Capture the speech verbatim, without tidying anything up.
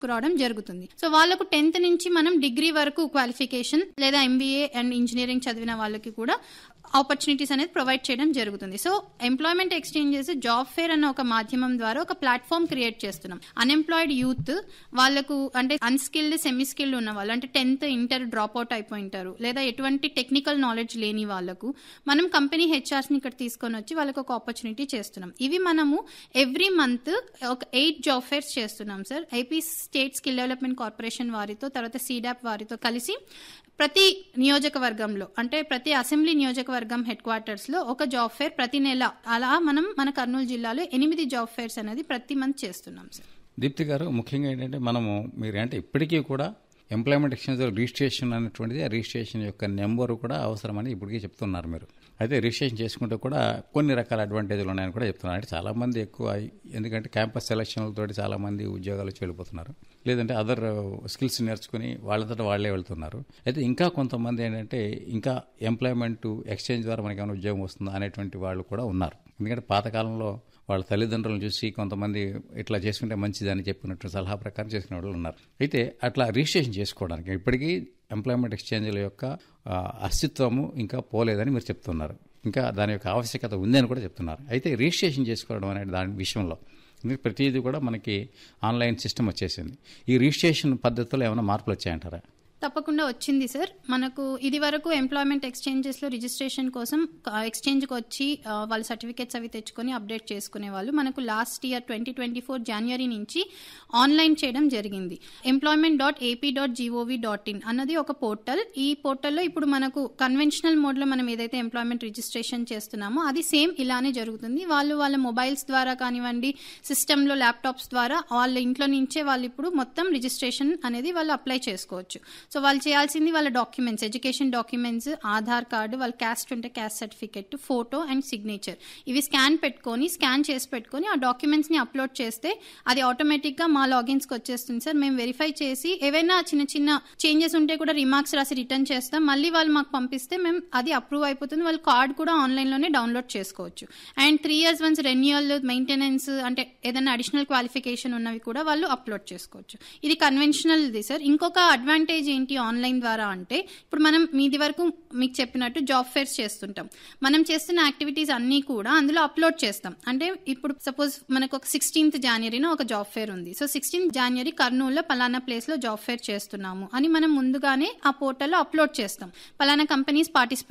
రావడం జరుగుతుంది. సో వాళ్ళకు టెన్త్ నుంచి మనం డిగ్రీ వరకు క్వాలిఫికేషన్ లేదా ఎంబీఏ అండ్ ఇంజనీరింగ్ చదివిన వాళ్ళకి కూడా ఆపర్చునిటీస్ అనేది ప్రొవైడ్ చేయడం జరుగుతుంది. So employment exchanges job fair అన్న ఒక మాధ్యమం ద్వారా ఒక ప్లాట్ఫామ్ క్రియేట్ చేస్తున్నాం. అన్ఎంప్లాయిడ్ యూత్ వాళ్ళకు అంటే అన్స్కిల్డ్ సెమీ స్కిల్డ్ ఉన్న వాళ్ళు అంటే టెన్త్ ఇంటర్ డ్రాప్ అవుట్ అయిపోయింటారు లేదా ఎటువంటి టెక్నికల్ నాలెడ్జ్ లేని వాళ్ళకు మనం కంపెనీ హెచ్ఆర్స్ ని ఇక్కడ తీసుకొని వచ్చి వాళ్ళకి ఒక ఆపర్చునిటీ చేస్తున్నాం. ఇవి మనము ఎవ్రీ మంత్ ఒక ఎయిట్ జాబ్ ఫేర్స్ చేస్తున్నాం sir. AP state skill development corporation వారితో తర్వాత సీడాప్ వారితో కలిసి ప్రతి నియోజకవర్గంలో అంటే ప్రతి అసెంబ్లీ నియోజకవర్గం హెడ్ క్వార్టర్స్ లో ఒక జాబ్ ఫేర్ ప్రతి నెల అలా మనం మన కర్నూలు జిల్లాలో ఎనిమిది జాబ్ ఫేర్స్ అనేది ప్రతి మంత్ చేస్తున్నాం సార్. దీప్తి గారు, ముఖ్యంగా ఏంటంటే మనము మీరు అంటే ఇప్పటికీ కూడా ఎంప్లాయ్మెంట్ ఎక్స్చేంజ్ రిజిస్ట్రేషన్ అనేటువంటిది ఆ రిజిస్ట్రేషన్ యొక్క నెంబరు కూడా అవసరమని ఇప్పటికీ చెప్తున్నారు మీరు. అయితే రిజిస్ట్రేషన్ చేసుకుంటే కూడా కొన్ని రకాల అడ్వాంటేజ్లు ఉన్నాయని కూడా చెప్తున్నారు. అంటే చాలామంది ఎక్కువ ఎందుకంటే క్యాంపస్ సెలక్షన్లతో చాలామంది ఉద్యోగాలు వెళ్ళిపోతున్నారు, లేదంటే అదర్ స్కిల్స్ నేర్చుకుని వాళ్ళతో వాళ్ళే వెళ్తున్నారు. అయితే ఇంకా కొంతమంది ఏంటంటే ఇంకా ఎంప్లాయ్మెంట్ ఎక్స్చేంజ్ ద్వారా మనకి ఏమైనా ఉద్యోగం వస్తుందా అనేటువంటి వాళ్ళు కూడా ఉన్నారు. ఎందుకంటే పాతకాలంలో వాళ్ళ తల్లిదండ్రులను చూసి కొంతమంది ఇట్లా చేసుకుంటే మంచిదని చెప్పినట్టు సలహా ప్రకారం చేసుకునే వాళ్ళు ఉన్నారు. అయితే అట్లా రిజిస్ట్రేషన్ చేసుకోవడానికి ఇప్పటికీ ఎంప్లాయ్మెంట్ ఎక్స్చేంజ్ల యొక్క అస్తిత్వము ఇంకా పోలేదని మీరు చెప్తున్నారు, ఇంకా దాని యొక్క ఆవశ్యకత ఉందని కూడా చెప్తున్నారు. అయితే రిజిస్ట్రేషన్ చేసుకోవడం అనే దాని విషయంలో ప్రతిదీ కూడా మనకి ఆన్లైన్ సిస్టమ్ వచ్చేసింది. ఈ రిజిస్ట్రేషన్ పద్ధతిలో ఏమైనా మార్పులు వచ్చాయంటారా? తప్పకుండా వచ్చింది సార్. మనకు ఇది వరకు ఎంప్లాయ్మెంట్ ఎక్స్చేంజెస్ లో రిజిస్ట్రేషన్ కోసం ఎక్స్చేంజ్ కి వచ్చి వాళ్ళ సర్టిఫికేట్స్ అవి తెచ్చుకొని అప్డేట్ చేసుకునే వాళ్ళు. మనకు last year twenty twenty four జనవరి నుంచి ఆన్లైన్ చేయడం జరిగింది. Employment dot AP dot GOV dot in అన్నది ఒక పోర్టల్. ఈ పోర్టల్లో ఇప్పుడు మనకు కన్వెన్షనల్ మోడ్ లో మనం ఏదైతే ఎంప్లాయ్మెంట్ రిజిస్ట్రేషన్ చేస్తున్నామో అది సేమ్ ఇలానే జరుగుతుంది. వాళ్ళు వాళ్ళ మొబైల్స్ ద్వారా కానివ్వండి, సిస్టమ్ లో ల్యాప్టాప్స్ ద్వారా వాళ్ళ ఇంట్లో నుంచే వాళ్ళు ఇప్పుడు మొత్తం రిజిస్ట్రేషన్ అనేది వాళ్ళు అప్లై చేసుకోవచ్చు. సో వాళ్ళు చేయాల్సింది వాళ్ళ documents, education documents, Aadhaar card, వాళ్ళ క్యాస్ట్ ఉంటే caste certificate, photo and signature ఇవి స్కాన్ పెట్టుకొని స్కాన్ చేసి పెట్టుకొని ఆ డాక్యుమెంట్స్ ని అప్లోడ్ చేస్తే అది ఆటోమేటిక్ గా మా లాగిన్స్ కి వచ్చేస్తుంది సార్. మేము వెరిఫై చేసి ఏవైనా చిన్న చిన్న చేంజెస్ ఉంటే కూడా రిమార్క్స్ రాసి రిటర్న్ చేస్తాం. మళ్ళీ వాళ్ళు మాకు పంపిస్తే మేము అది అప్రూవ్ అయిపోతుంది. వాళ్ళ కార్డ్ కూడా ఆన్లైన్ లోనే డౌన్లోడ్ చేసుకోవచ్చు. And three years once renewal, maintenance అంటే ఏదైనా అడిషనల్ క్వాలిఫికేషన్ ఉన్నవి కూడా వాళ్ళు అప్లోడ్ చేసుకోవచ్చు. ఇది కన్వెన్షనల్ ది సార్. ఇంకొక అడ్వాంటేజ్ ఏంటి ఆన్లైన్ ద్వారా అంటే ఇప్పుడు మనం మీది వరకు మీకు చెప్పినట్టు జాబ్ ఫేర్స్ చేస్తుంటాం. మనం చేస్తున్న యాక్టివిటీస్ అన్ని కూడా అందులో అప్లోడ్ చేస్తాం. అంటే ఇప్పుడు సపోజ్ మనకు ఒక సిక్స్టీన్త్ జనవరిన ఒక జాబ్ ఫేర్ ఉంది. సో సిక్స్టీన్త్ జనవరి కర్నూలులో పలానా ప్లేస్ లో జాబ్ ఫేర్ చేస్తున్నాము అని మనం ముందుగానే ఆ పోర్టల్లో అప్లోడ్ చేస్తాం. పలానా కంపెనీస్ పార్టిసిపేట్